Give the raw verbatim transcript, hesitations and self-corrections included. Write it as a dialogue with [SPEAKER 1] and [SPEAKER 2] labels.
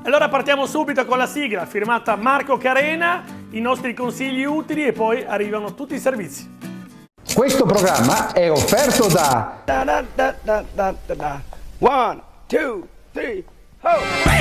[SPEAKER 1] Allora partiamo subito con la sigla firmata Marco Carena, i nostri consigli utili e poi arrivano tutti i servizi.
[SPEAKER 2] Questo programma è offerto da...
[SPEAKER 3] One, two, three, ho!